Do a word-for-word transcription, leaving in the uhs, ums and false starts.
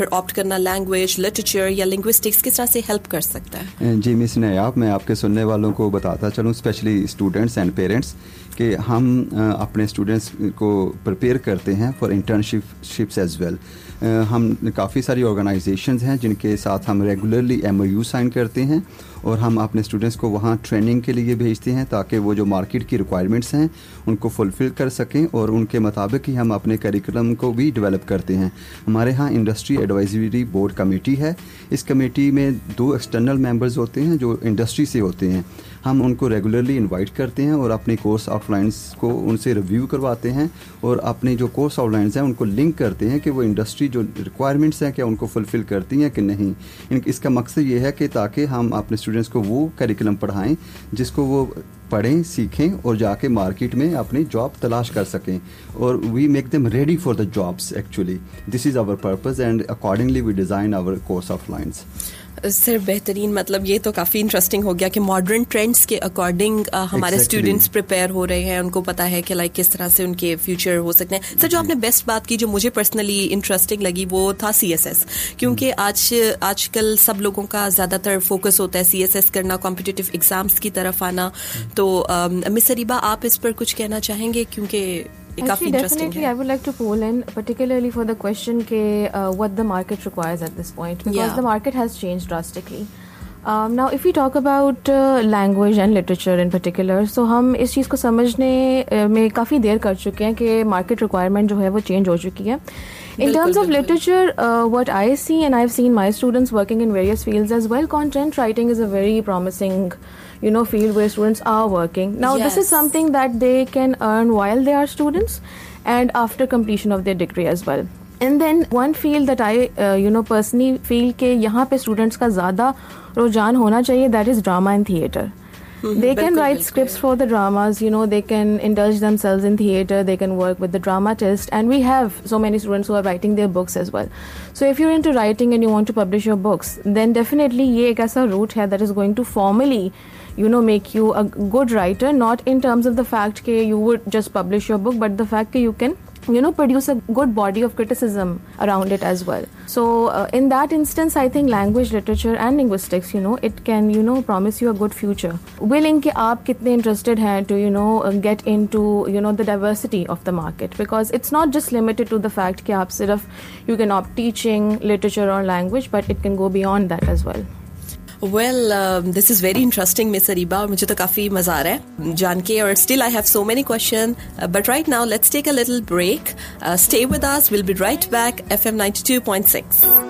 پھر آپٹ کرنا language, literature یا لنگوسٹکس کس طرح سے ہیلپ کر سکتا ہے؟ جی مس نیاب, میں آپ کے سننے والوں کو بتاتا چلوں, اسپیشلی اسٹوڈنٹس اینڈ پیرنٹس, کہ ہم اپنے اسٹوڈنٹس کو پریپیئر کرتے ہیں for internship ships as well. ہم کافی ساری آرگنائزیشنز ہیں جن کے ساتھ ہم regularly M O you sign کرتے ہیں, اور ہم اپنے اسٹوڈنٹس کو وہاں ٹریننگ کے لیے بھیجتے ہیں تاکہ وہ جو مارکیٹ کی ریکوائرمنٹس ہیں ان کو فلفل کر سکیں, اور ان کے مطابق ہی ہم اپنے کریکولم کو بھی ڈیولپ کرتے ہیں. ہمارے ہاں انڈسٹری ایڈوائزری بورڈ کمیٹی ہے. اس کمیٹی میں دو ایکسٹرنل ممبرز ہوتے ہیں جو انڈسٹری سے ہوتے ہیں. ہم ان کو ریگولرلی انوائٹ کرتے ہیں اور اپنے کورس آؤٹ لائنس کو ان سے ریویو کرواتے ہیں, اور اپنے جو کورس آؤٹ لائنس ہیں ان کو لنک کرتے ہیں کہ وہ انڈسٹری جو ریکوائرمنٹس ہیں کیا ان کو فلفل کرتی ہیں کہ نہیں. اس کا مقصد یہ ہے کہ تاکہ ہم اپنے اسٹوڈنٹس کو وہ کریکولم پڑھائیں جس کو وہ پڑھیں, سیکھیں اور جا کے مارکیٹ میں اپنی جاب تلاش کر سکیں, اور we make them ready for the jobs. Actually this is our purpose and accordingly we design our course of lines. سر بہترین, مطلب یہ تو کافی انٹرسٹنگ ہو گیا کہ ماڈرن ٹرینڈس کے اکارڈنگ ہمارے اسٹوڈنٹس پریپیئر ہو رہے ہیں, ان کو پتا ہے کہ لائک کس طرح سے ان کے فیوچر ہو سکتے ہیں. سر جو آپ نے بیسٹ بات کی جو مجھے پرسنلی انٹرسٹنگ لگی وہ تھا سی ایس ایس, کیونکہ آج آج کل سب لوگوں کا زیادہ تر فوکس ہوتا ہے سی ایس ایس کرنا, کمپٹیٹیو ایگزامس کی طرف آنا. تو مس اریبہ آپ اس پر کچھ کہنا چاہیں گے, کیونکہ Actually, definitely, I would like to pull in, particularly for the question ke, uh, what the market requires at this point, because yeah. the market has changed drastically. Um, now, if we talk about uh, language and literature in particular, so ہم اس چیز کو سمجھنے میں کافی دیر کر چکے ہیں کہ market requirement جو ہے وہ چینج ہو چکی ہے. In terms of literature, uh, what I see, and I've seen my students working in various fields as well, content writing is a very promising, you know, field where students are working. Now, yes. This is something that they can earn while they are students and after completion of their degree as well. And then one field that I, uh, you know, personally feel کہ یہاں پہ students کا زیادہ رجحان ہونا چاہیے, that is drama and theatre. They can write scripts for the dramas, you know, they can indulge themselves in theatre, they can work with the dramatist, and we have so many students who are writing their books as well. So if you're into writing and you want to publish your books, then definitely ye ek aisa route hai that is going to formally, you know, make you a good writer, not in terms of the fact that you would just publish your book, but the fact that you can, you know, produce a good body of criticism around it as well. So uh, in that instance, I think language, literature and linguistics, you know, it can, you know, promise you a good future. Willing ki aap kitne interested hain to, you know, uh, get into, you know, the diversity of the market, because it's not just limited to the fact ki aap sirf, you can opt teaching, literature or language, but it can go beyond that as well. Well this is very interesting مس اریبہ, اور مجھے تو کافی مزہ آ رہا ہے جان کے, اور still I have so many question, but right now let's take a little break. Stay with us, well be right back. F M ninety two point six.